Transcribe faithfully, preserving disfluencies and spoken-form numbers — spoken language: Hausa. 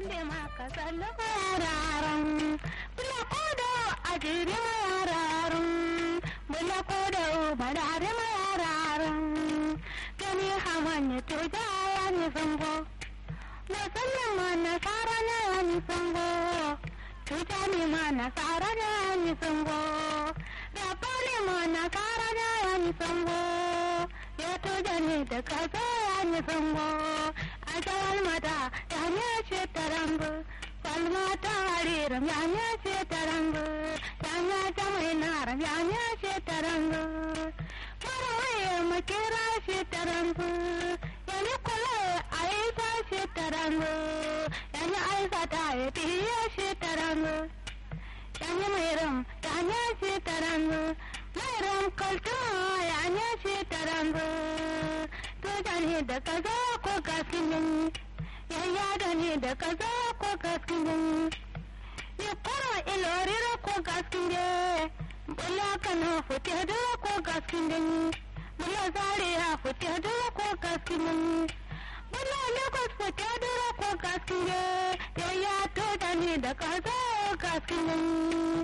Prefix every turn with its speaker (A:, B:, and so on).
A: wanda maka sallu yararan bula kodo ajiri yararan bula kodo badare yararan kani hamanya tuja yani sango na sallama na sarana yani sango tuja ni mana sarana yani sango rapale mana sarana yani sango ya tuja ni da kaza yani sango ajal mata yani ce tarangu salmata hariram yani ce tarangu yani jamainaram yani ce tarangu maraye makira ce tarangu yani kula aisa ce tarangu yani aisa ta yi ce tarangu yani mairam yani ce tarangu mairam kaltuma yani ce tarangu to jani da kaza ko gaskinin yaya da ni da kaza ko gaskinin ya kora ilorira ko gaskinin bula kana fute da ko gaskinin bula zariya fute da ko gaskinin bula lagos fute da ko gaskinin yaya to jani da kaza gaskinin